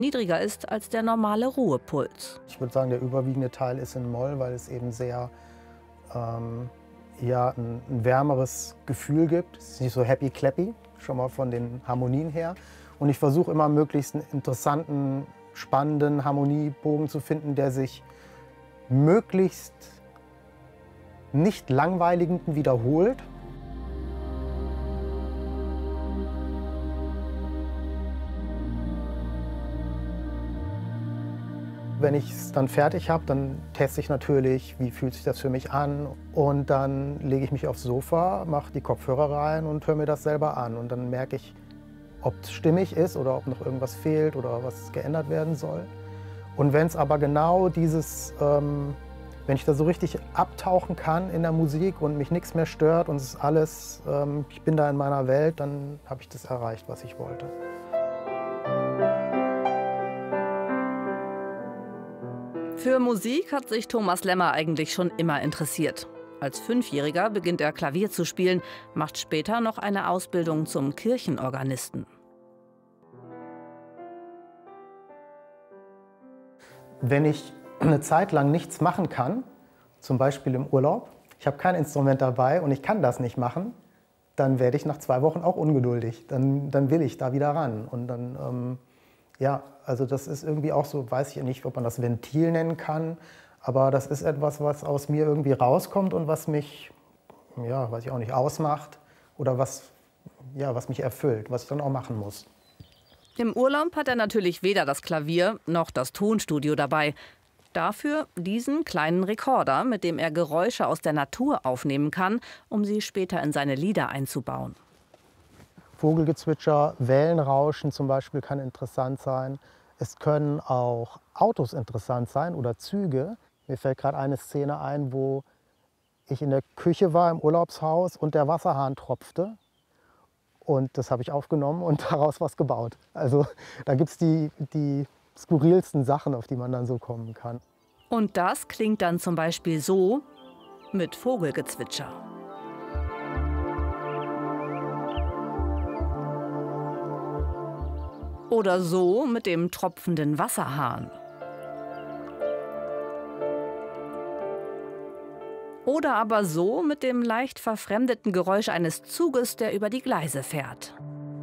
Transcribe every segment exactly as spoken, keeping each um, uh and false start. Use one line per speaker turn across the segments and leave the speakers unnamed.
niedriger ist als der normale Ruhepuls.
Ich würde sagen, der überwiegende Teil ist in Moll, weil es eben sehr ähm, ja, ein, ein wärmeres Gefühl gibt. Es ist nicht so happy-clappy, schon mal von den Harmonien her. Und ich versuche immer möglichst einen interessanten, spannenden Harmoniebogen zu finden, der sich möglichst nicht langweiligend wiederholt. Wenn ich es dann fertig habe, dann teste ich natürlich, wie fühlt sich das für mich an. Und dann lege ich mich aufs Sofa, mache die Kopfhörer rein und höre mir das selber an. Und dann merke ich, ob es stimmig ist oder ob noch irgendwas fehlt oder was geändert werden soll. Und wenn es aber genau dieses, ähm, wenn ich da so richtig abtauchen kann in der Musik und mich nichts mehr stört und es ist alles, ähm, ich bin da in meiner Welt, dann habe ich das erreicht, was ich wollte.
Für Musik hat sich Thomas Lemmer eigentlich schon immer interessiert. Als Fünfjähriger beginnt er Klavier zu spielen, macht später noch eine Ausbildung zum Kirchenorganisten.
Wenn ich eine Zeit lang nichts machen kann, zum Beispiel im Urlaub, ich habe kein Instrument dabei und ich kann das nicht machen, dann werde ich nach zwei Wochen auch ungeduldig. Dann, dann will ich da wieder ran. Und dann, ähm, ja, also das ist irgendwie auch so, weiß ich nicht, ob man das Ventil nennen kann, aber das ist etwas, was aus mir irgendwie rauskommt und was mich, ja, weiß ich auch nicht, ausmacht oder was, ja, was mich erfüllt, was ich dann auch machen muss.
Im Urlaub hat er natürlich weder das Klavier noch das Tonstudio dabei. Dafür diesen kleinen Rekorder, mit dem er Geräusche aus der Natur aufnehmen kann, um sie später in seine Lieder einzubauen.
Vogelgezwitscher, Wellenrauschen zum Beispiel kann interessant sein. Es können auch Autos interessant sein oder Züge. Mir fällt gerade eine Szene ein, wo ich in der Küche war im Urlaubshaus und der Wasserhahn tropfte. Und das habe ich aufgenommen und daraus was gebaut. Also da gibt es die, die skurrilsten Sachen, auf die man dann so kommen kann.
Und das klingt dann zum Beispiel so mit Vogelgezwitscher. Oder so mit dem tropfenden Wasserhahn. Oder aber so mit dem leicht verfremdeten Geräusch eines Zuges, der über die Gleise fährt.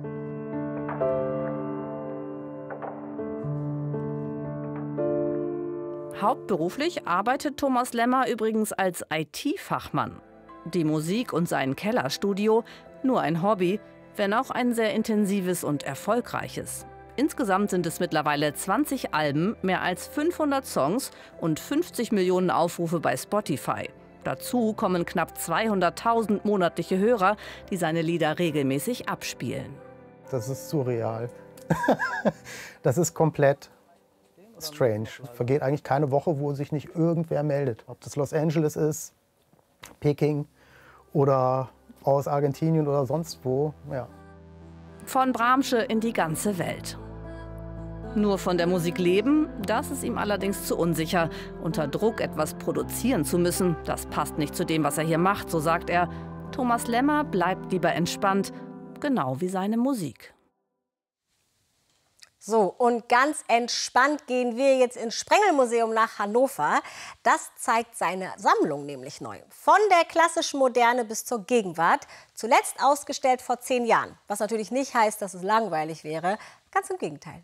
Hauptberuflich arbeitet Thomas Lemmer übrigens als I T-Fachmann. Die Musik und sein Kellerstudio nur ein Hobby, wenn auch ein sehr intensives und erfolgreiches. Insgesamt sind es mittlerweile zwanzig Alben, mehr als fünfhundert Songs und fünfzig Millionen Aufrufe bei Spotify. Dazu kommen knapp zweihunderttausend monatliche Hörer, die seine Lieder regelmäßig abspielen.
Das ist surreal. Das ist komplett strange. Es vergeht eigentlich keine Woche, wo sich nicht irgendwer meldet. Ob das Los Angeles ist, Peking oder aus Argentinien oder sonst wo. Ja.
Von Bramsche in die ganze Welt. Nur von der Musik leben, das ist ihm allerdings zu unsicher. Unter Druck etwas produzieren zu müssen, das passt nicht zu dem, was er hier macht, so sagt er. Thomas Lemmer bleibt lieber entspannt, genau wie seine Musik.
So, und ganz entspannt gehen wir jetzt ins Sprengelmuseum nach Hannover. Das zeigt seine Sammlung nämlich neu. Von der klassischen Moderne bis zur Gegenwart. Zuletzt ausgestellt vor zehn Jahren. Was natürlich nicht heißt, dass es langweilig wäre. Ganz im Gegenteil.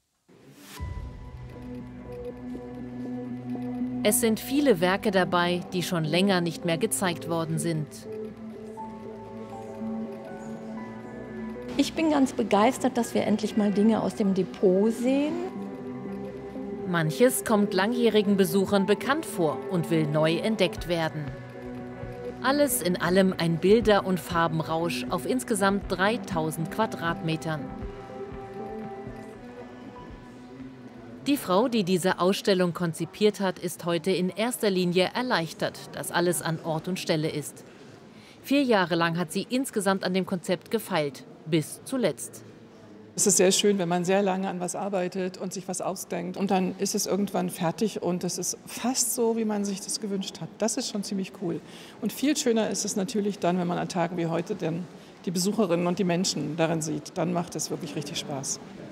Es sind viele Werke dabei, die schon länger nicht mehr gezeigt worden sind.
Ich bin ganz begeistert, dass wir endlich mal Dinge aus dem Depot sehen.
Manches kommt langjährigen Besuchern bekannt vor und will neu entdeckt werden. Alles in allem ein Bilder- und Farbenrausch auf insgesamt dreitausend Quadratmetern. Die Frau, die diese Ausstellung konzipiert hat, ist heute in erster Linie erleichtert, dass alles an Ort und Stelle ist. Vier Jahre lang hat sie insgesamt an dem Konzept gefeilt, bis zuletzt.
Es ist sehr schön, wenn man sehr lange an was arbeitet und sich was ausdenkt. Und dann ist es irgendwann fertig und es ist fast so, wie man sich das gewünscht hat. Das ist schon ziemlich cool. Und viel schöner ist es natürlich dann, wenn man an Tagen wie heute dann die Besucherinnen und die Menschen darin sieht. Dann macht es wirklich richtig Spaß.